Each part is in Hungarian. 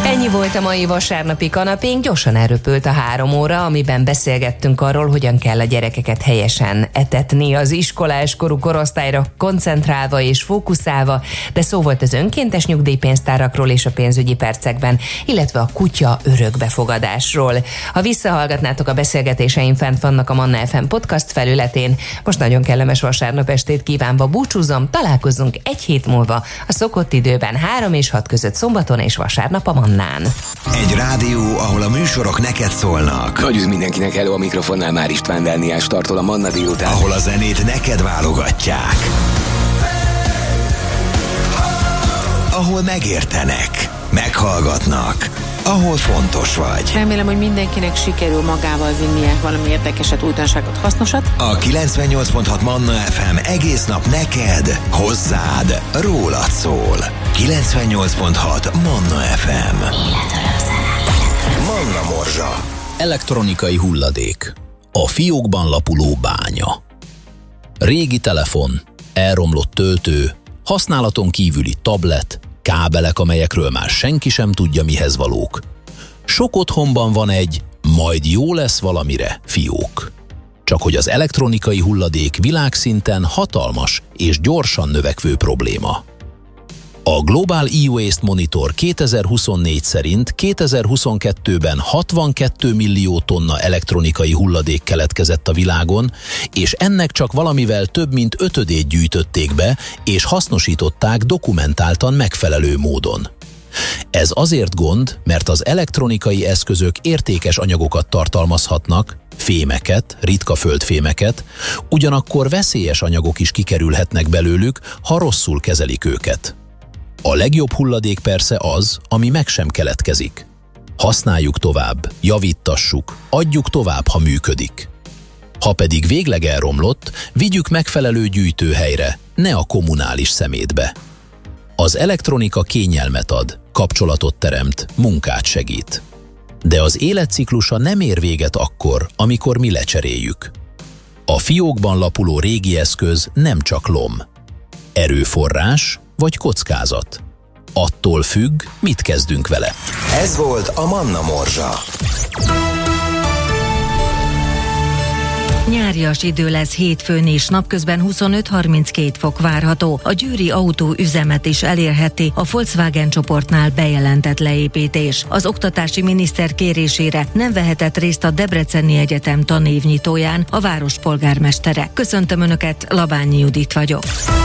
Ennyi volt a mai vasárnapi kanapénk, gyorsan elröpült a 3 óra, amiben beszélgettünk arról, hogyan kell a gyerekeket helyesen etetni az iskolás korú korosztályra koncentrálva és fókuszálva, de szó volt az önkéntes nyugdíjpénztárakról és a pénzügyi percekben, illetve a kutya örökbefogadásról. Ha visszahallgatnátok a beszélgetéseim, fent vannak a Manna FM podcast felületén. Most nagyon kellemes vasárnap estét kívánva búcsúzom, találkozunk egy hét múlva a szokott időben 3 és 6 között szombaton és vasárnap a Mannán. Egy rádió, ahol a műsorok neked szólnak. Nagyüz mindenkinek, hello, a mikrofonnál már István Dániel startol a Manna délután. Ahol a zenét neked válogatják. Ahol megértenek, meghallgatnak, ahol fontos vagy. Remélem, hogy mindenkinek sikerül magával vinnie valami érdekeset, újdonságot, hasznosat. A 98.6 Manna FM egész nap neked, hozzád, rólad szól. 98.6 Manna FM. Manna Morzsa. Elektronikai hulladék. A fiókban lapuló bánya. Régi telefon, elromlott töltő, használaton kívüli tablet, kábelek, amelyekről már senki sem tudja, mihez valók. Sok otthonban van egy majd jó lesz valamire fiók. Csak hogy az elektronikai hulladék világszinten hatalmas és gyorsan növekvő probléma. A Global E-Waste Monitor 2024 szerint 2022-ben 62 millió tonna elektronikai hulladék keletkezett a világon, és ennek csak valamivel több mint 5-ödét gyűjtötték be, és hasznosították dokumentáltan megfelelő módon. Ez azért gond, mert az elektronikai eszközök értékes anyagokat tartalmazhatnak, fémeket, ritka földfémeket, ugyanakkor veszélyes anyagok is kikerülhetnek belőlük, ha rosszul kezelik őket. A legjobb hulladék persze az, ami meg sem keletkezik. Használjuk tovább, javítassuk, adjuk tovább, ha működik. Ha pedig végleg elromlott, vigyük megfelelő gyűjtőhelyre, ne a kommunális szemétbe. Az elektronika kényelmet ad, kapcsolatot teremt, munkát segít. De az életciklusa nem ér véget akkor, amikor mi lecseréljük. A fiókban lapuló régi eszköz nem csak lom. Erőforrás vagy kockázat. Attól függ, mit kezdünk vele. Ez volt a Manna Morzsa. Nyárias idő lesz hétfőn és napközben 25-32 fok várható. A győri autóüzemet is elérheti a Volkswagen csoportnál bejelentett leépítés. Az oktatási miniszter kérésére nem vehetett részt a Debreceni Egyetem tanévnyitóján a város polgármestere. Köszöntöm Önöket, Labányi Judit vagyok.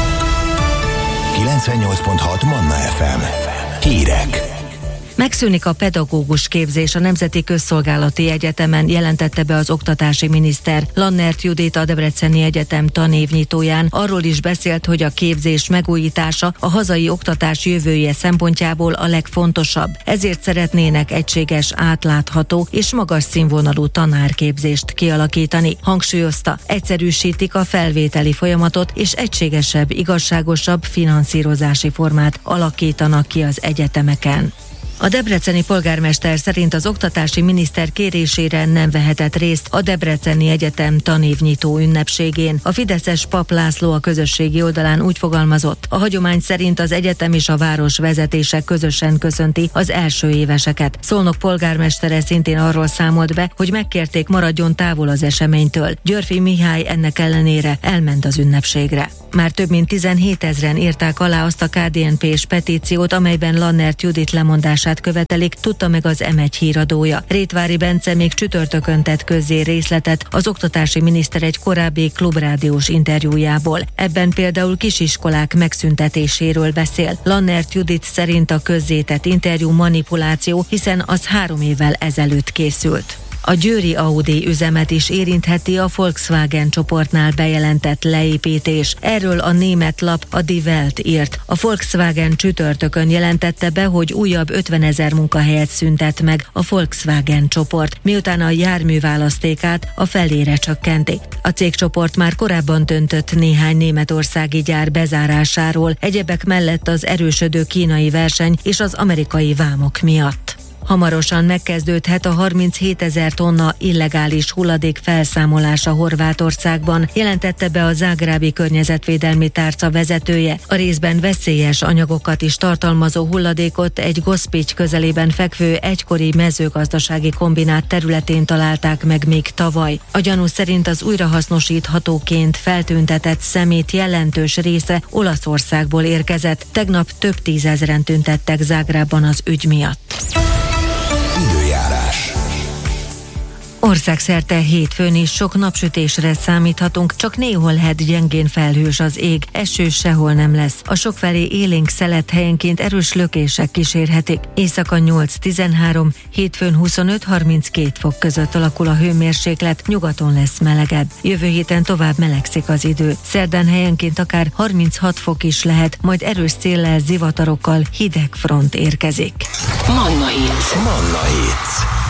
98.6 Manna FM. Hírek. Megszűnik a pedagógus képzés a Nemzeti Közszolgálati Egyetemen, jelentette be az oktatási miniszter. Lannert Judit, a Debreceni Egyetem tanévnyitóján arról is beszélt, hogy a képzés megújítása a hazai oktatás jövője szempontjából a legfontosabb. Ezért szeretnének egységes, átlátható és magas színvonalú tanárképzést kialakítani. Hangsúlyozta, egyszerűsítik a felvételi folyamatot és egységesebb, igazságosabb finanszírozási formát alakítanak ki az egyetemeken. A debreceni polgármester szerint az oktatási miniszter kérésére nem vehetett részt a Debreceni Egyetem tanévnyitó ünnepségén. A fideszes Pap László a közösségi oldalán úgy fogalmazott, a hagyomány szerint az egyetem és a város vezetése közösen köszönti az első éveseket. Szolnok polgármestere szintén arról számolt be, hogy megkérték, maradjon távol az eseménytől. Györfi Mihály ennek ellenére elment az ünnepségre. Már több mint 17 000-en írták alá azt a KDNP-s petíciót, amelyben Lannert Judit lemondását követelik, tudta meg az M1 híradója. Rétvári Bence még csütörtökön tett közzé részletet az oktatási miniszter egy korábbi klubrádiós interjújából. Ebben például kisiskolák megszüntetéséről beszél. Lannert Judit szerint a közzétett interjú manipuláció, hiszen az 3 évvel ezelőtt készült. A győri Audi üzemet is érintheti a Volkswagen csoportnál bejelentett leépítés. Erről a német lap, a Die Welt írt. A Volkswagen csütörtökön jelentette be, hogy újabb 50 000 munkahelyet szüntet meg a Volkswagen csoport, miután a járműválasztékát a felére csökkenti. A cégcsoport már korábban döntött néhány németországi gyár bezárásáról, egyebek mellett az erősödő kínai verseny és az amerikai vámok miatt. Hamarosan megkezdődhet a 37 000 tonna illegális hulladék felszámolása Horvátországban, jelentette be a zágrábi környezetvédelmi tárca vezetője. A részben veszélyes anyagokat is tartalmazó hulladékot egy Gospics közelében fekvő egykori mezőgazdasági kombinát területén találták meg még tavaly. A gyanú szerint az újrahasznosíthatóként feltüntetett szemét jelentős része Olaszországból érkezett. Tegnap több tízezren tüntettek Zágrában az ügy miatt. Időjárás. Országszerte hétfőn is sok napsütésre számíthatunk, csak néhol lehet gyengén felhős az ég, eső sehol nem lesz. A sokfelé élénk szelet helyenként erős lökések kísérhetik. Éjszaka 8-13, hétfőn 25-32 fok között alakul a hőmérséklet, nyugaton lesz melegebb. Jövő héten tovább melegszik az idő. Szerdán helyenként akár 36 fok is lehet, majd erős széllel, zivatarokkal hideg front érkezik. Manna Hits. Manna Hits.